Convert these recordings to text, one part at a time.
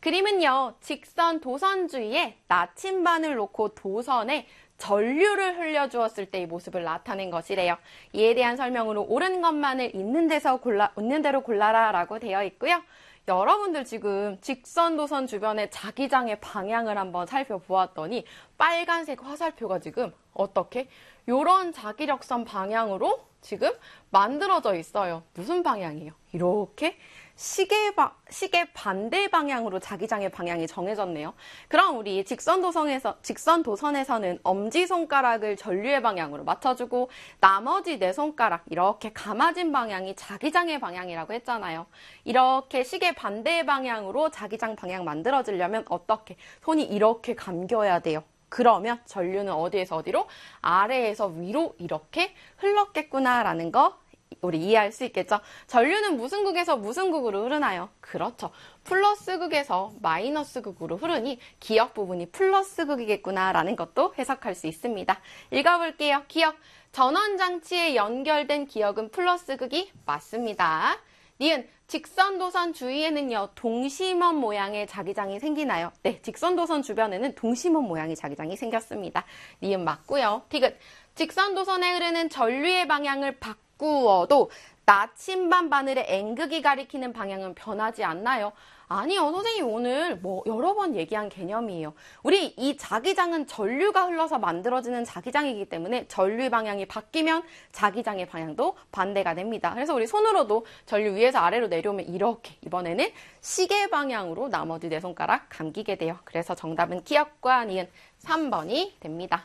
그림은요, 직선 도선주의에 나침반을 놓고 도선에 전류를 흘려주었을 때의 모습을 나타낸 것이래요. 이에 대한 설명으로 옳은 것만을 있는 대로 골라라 라고 되어 있고요. 여러분들 지금 직선 도선 주변의 자기장의 방향을 한번 살펴보았더니 빨간색 화살표가 지금 어떻게? 요런 자기력선 방향으로 지금 만들어져 있어요. 무슨 방향이에요? 이렇게 시계 반대 방향으로 자기장의 방향이 정해졌네요. 그럼 우리 직선 도선에서는 엄지손가락을 전류의 방향으로 맞춰주고 나머지 네 손가락 이렇게 감아진 방향이 자기장의 방향이라고 했잖아요. 이렇게 시계 반대 방향으로 자기장 방향 만들어지려면 어떻게? 손이 이렇게 감겨야 돼요. 그러면 전류는 어디에서 어디로? 아래에서 위로 이렇게 흘렀겠구나라는 거 우리 이해할 수 있겠죠? 전류는 무슨 극에서 무슨 극으로 흐르나요? 그렇죠. 플러스 극에서 마이너스 극으로 흐르니 기역 부분이 플러스 극이겠구나라는 것도 해석할 수 있습니다. 읽어볼게요. 기역. 전원장치에 연결된 기역은 플러스 극이 맞습니다. 니은 직선도선 주위에는요, 동심원 모양의 자기장이 생기나요? 네, 직선도선 주변에는 동심원 모양의 자기장이 생겼습니다. 니은 맞고요. 디귿. 직선도선에 흐르는 전류의 방향을 바꾸어도 나침반 바늘의 N극이 가리키는 방향은 변하지 않나요? 아니요, 선생님 오늘 여러 번 얘기한 개념이에요. 우리 이 자기장은 전류가 흘러서 만들어지는 자기장이기 때문에 전류 방향이 바뀌면 자기장의 방향도 반대가 됩니다. 그래서 우리 손으로도 전류 위에서 아래로 내려오면 이렇게 이번에는 시계 방향으로 나머지 네 손가락 감기게 돼요. 그래서 정답은 기역과 니은 3번이 됩니다.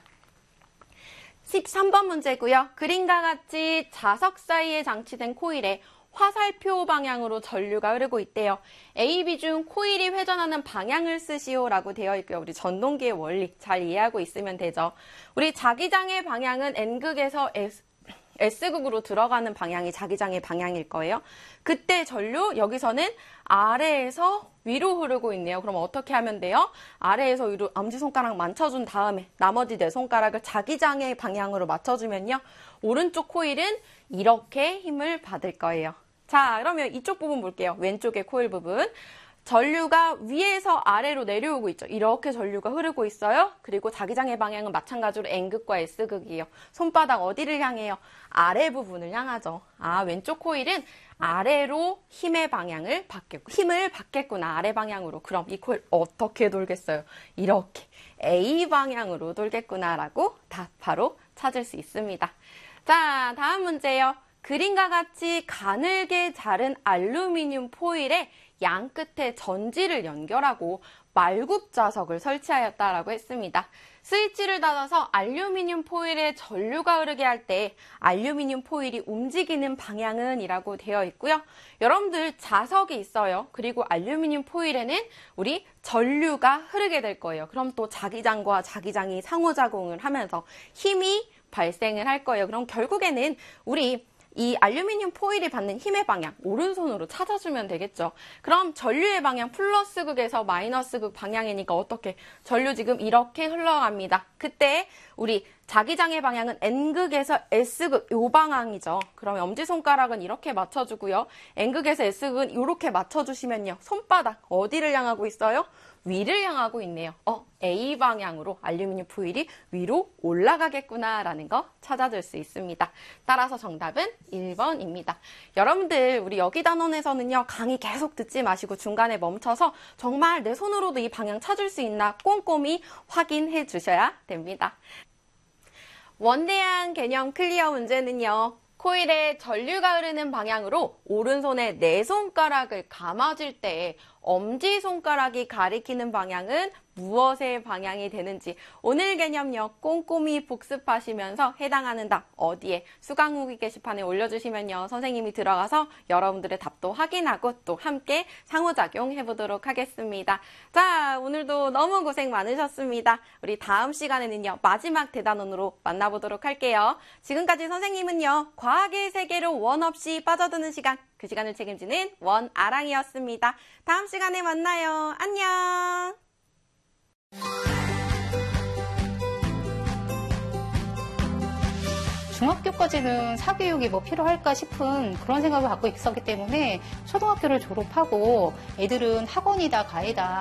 13번 문제고요. 그림과 같이 자석 사이에 장치된 코일에 화살표 방향으로 전류가 흐르고 있대요. A, B 중 코일이 회전하는 방향을 쓰시오라고 되어 있고요. 우리 전동기의 원리 잘 이해하고 있으면 되죠. 우리 자기장의 방향은 N극에서 S극으로 들어가는 방향이 자기장의 방향일 거예요. 그때 전류 여기서는 아래에서 위로 흐르고 있네요. 그럼 어떻게 하면 돼요? 아래에서 위로 엄지손가락 만져준 다음에 나머지 네 손가락을 자기장의 방향으로 맞춰주면요. 오른쪽 코일은 이렇게 힘을 받을 거예요. 자, 그러면 이쪽 부분 볼게요. 왼쪽의 코일 부분. 전류가 위에서 아래로 내려오고 있죠. 이렇게 전류가 흐르고 있어요. 그리고 자기장의 방향은 마찬가지로 N극과 S극이에요. 손바닥 어디를 향해요? 아래 부분을 향하죠. 아, 왼쪽 코일은 아래로 힘을 받겠구나. 아래 방향으로. 그럼 이 코일 어떻게 돌겠어요? 이렇게 A 방향으로 돌겠구나라고 답바로 찾을 수 있습니다. 자, 다음 문제요. 그림과 같이 가늘게 자른 알루미늄 포일에 양 끝에 전지를 연결하고 말굽자석을 설치하였다라고 했습니다. 스위치를 닫아서 알루미늄 포일에 전류가 흐르게 할 때 알루미늄 포일이 움직이는 방향은 이라고 되어 있고요. 여러분들 자석이 있어요. 그리고 알루미늄 포일에는 우리 전류가 흐르게 될 거예요. 그럼 또 자기장과 자기장이 상호작용을 하면서 힘이 발생을 할 거예요. 그럼 결국에는 우리 이 알루미늄 포일이 받는 힘의 방향 오른손으로 찾아주면 되겠죠. 그럼 전류의 방향 플러스 극에서 마이너스 극 방향이니까 어떻게? 전류 지금 이렇게 흘러갑니다. 그때 우리 자기장의 방향은 N극에서 S극 요 방향이죠. 그러면 엄지손가락은 이렇게 맞춰주고요. N극에서 S극은 이렇게 맞춰주시면요. 손바닥 어디를 향하고 있어요? 위를 향하고 있네요. A 방향으로 알루미늄 포일이 위로 올라가겠구나라는 거 찾아줄 수 있습니다. 따라서 정답은 1번입니다. 여러분들 우리 여기 단원에서는요. 강의 계속 듣지 마시고 중간에 멈춰서 정말 내 손으로도 이 방향 찾을 수 있나 꼼꼼히 확인해 주셔야 됩니다. 원대한 개념 클리어 문제는요. 코일에 전류가 흐르는 방향으로 오른손에 네 손가락을 감아줄 때 엄지손가락이 가리키는 방향은 무엇의 방향이 되는지 오늘 개념요 꼼꼼히 복습하시면서 해당하는 답 어디에 수강 후기 게시판에 올려주시면요 선생님이 들어가서 여러분들의 답도 확인하고 또 함께 상호작용 해보도록 하겠습니다. 자, 오늘도 너무 고생 많으셨습니다. 우리 다음 시간에는요 마지막 대단원으로 만나보도록 할게요. 지금까지 선생님은요 과학의 세계로 원 없이 빠져드는 시간, 그 시간을 책임지는 원아랑이었습니다. 다음 시간에 만나요. 안녕. 중학교까지는 사교육이 필요할까 싶은 그런 생각을 갖고 있었기 때문에 초등학교를 졸업하고 애들은 학원이다 가이다